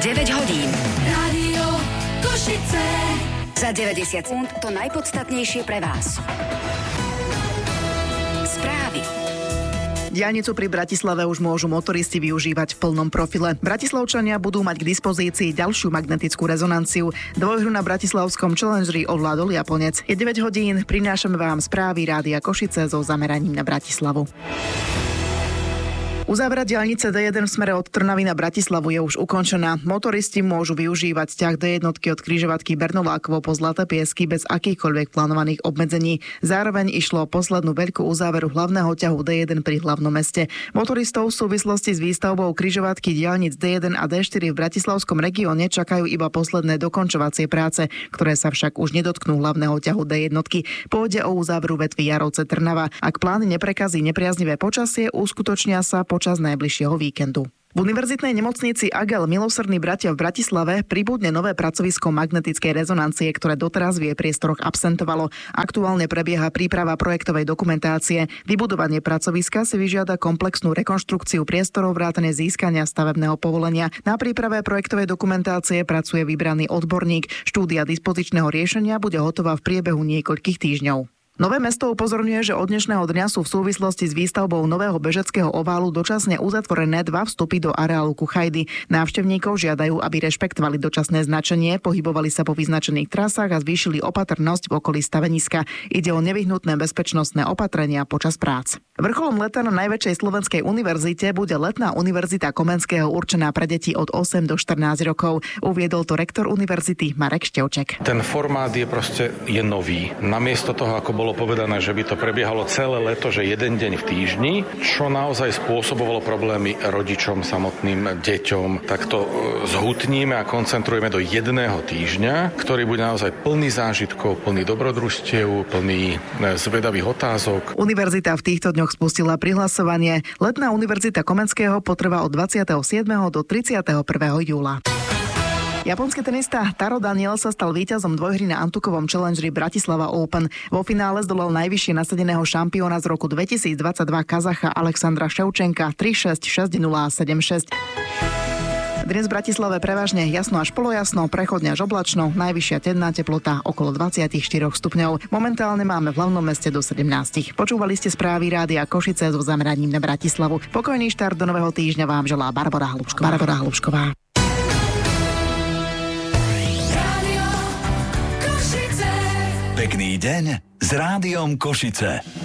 9 hodín. Rádio Košice. Za 90 sekúnd to najpodstatnejšie pre vás. Správy. Diaľnicu pri Bratislave už môžu motoristi využívať v plnom profile. Bratislavčania budú mať k dispozícii ďalšiu magnetickú rezonanciu. Dvojhru na bratislavskom Challengeri ovládol Japonec. Je 9 hodín, prinášame vám správy Rádia Košice so zameraním na Bratislavu. Uzávrať diaľnice D1 v smere od Trnavy na Bratislavu je už ukončená. Motoristi môžu využívať ťah D1 od križovatky Bernolákovo po Zlaté Piesky bez akýchkoľvek plánovaných obmedzení. Zároveň išlo o poslednú veľkú uzáveru hlavného ťahu D1 pri hlavnom meste. Motoristov v súvislosti s výstavbou križovatky diaľnic D1 a D4 v bratislavskom regióne čakajú iba posledné dokončovacie práce, ktoré sa však už nedotknú hlavného ťahu D1. Pôjde o uzáveru vetvy Jarovce Trnava. Ak plány neprekazí nepriaznivé počasie, uskutočnia sa počas najbližšieho víkendu. V univerzitnej nemocnici AGEL Milosrdní bratia v Bratislave pribudne nové pracovisko magnetickej rezonancie, ktoré doteraz v jej priestoroch absentovalo. Aktuálne prebieha príprava projektovej dokumentácie. Vybudovanie pracoviska si vyžiada komplexnú rekonštrukciu priestorov vrátane získania stavebného povolenia. Na príprave projektovej dokumentácie pracuje vybraný odborník. Štúdia dispozičného riešenia bude hotová v priebehu niekoľkých týždňov. Nové mesto upozorňuje, že od dnešného dňa sú v súvislosti s výstavbou nového bežeckého oválu dočasne uzatvorené 2 vstupy do areálu Kuchajdy. Návštevníkov žiadajú, aby rešpektovali dočasné značenie, pohybovali sa po vyznačených trasách a zvýšili opatrnosť v okolí staveniska. Ide o nevyhnutné bezpečnostné opatrenia počas prác. Vrcholom leta na najväčšej slovenskej univerzite bude letná univerzita Komenského určená pre deti od 8 do 14 rokov. Uviedol to rektor univerzity Marek Števček. Ten formát je nový. Namiesto toho, ako bolo povedané, že by to prebiehalo celé leto, že jeden deň v týždni, čo naozaj spôsobovalo problémy rodičom, samotným deťom, tak to zhutníme a koncentrujeme do jedného týždňa, ktorý bude naozaj plný zážitkov, plný dobrodružstiev, plný zvedavých otázok. Univerzita v týchto dňoch spustila prihlasovanie. Letná univerzita Komenského potrvá od 27. do 31. júla. Japonský tenista Taro Daniel sa stal víťazom dvojhry na Antukovom Challengeri Bratislava Open. Vo finále zdolal najvyššie nasadeného šampióna z roku 2022 Kazacha Alexandra Ševčenka 3-6, 6-0 a 7-6. Dnes v Bratislave prevažne jasno až polojasno, prechodne až oblačno, najvyššia denná teplota okolo 24 stupňov. Momentálne máme v hlavnom meste do 17. Počúvali ste správy Rádia Košice so zameraním na Bratislavu. Pokojný štart do nového týždňa vám želá Barbora Hlučková. Pekný deň s Rádiom Košice.